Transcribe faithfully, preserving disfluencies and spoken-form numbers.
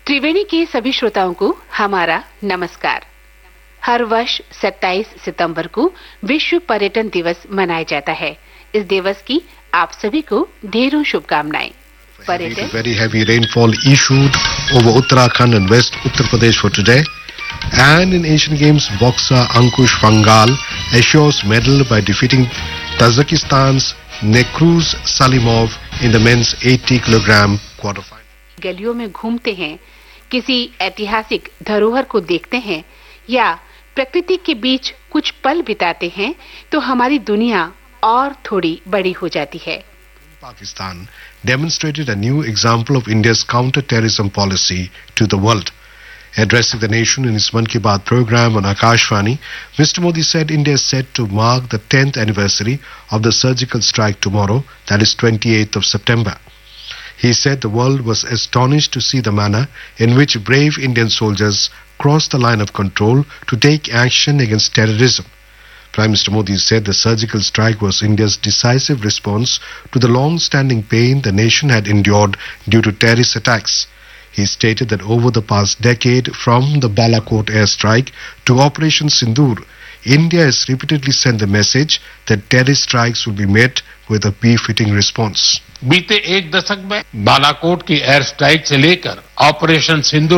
त्रिवेणी के सभी श्रोताओं को हमारा नमस्कार। हर वर्ष सत्ताईस सितंबर को विश्व पर्यटन दिवस मनाया जाता है। इस दिवस की आप सभी को ढेरों शुभकामनाएं। Heavy, very heavy rainfall issued over Uttarakhand and West Uttar Pradesh for today. And in Asian Games, boxer Ankush Vangal assures medal by defeating Tajikistan's Nekruz Salimov in the men's eighty kilogram quarterfinal. गलियों में घूमते हैं, किसी ऐतिहासिक धरोहर को देखते हैं या प्रकृति के बीच कुछ पल बिताते हैं तो हमारी दुनिया और थोड़ी बड़ी हो जाती है। Pakistan demonstrated a new example of India's counter-terrorism policy to the world. Addressing the nation in his Mann Ki Baat program on Akashvani, Mister Modi said India is set to mark the tenth anniversary of the surgical strike tomorrow, that is twenty-eighth of September. He said the world was astonished to see the manner in which brave Indian soldiers crossed the line of control to take action against terrorism. Prime Minister Modi said the surgical strike was India's decisive response to the long-standing pain the nation had endured due to terrorist attacks. He stated that over the past decade, from the Balakot airstrike to Operation Sindoor, India has repeatedly sent the message that terrorist strikes will be met with a befitting response. बीते एक दशक में बालाकोट की air strike से लेकर operation सिंदूर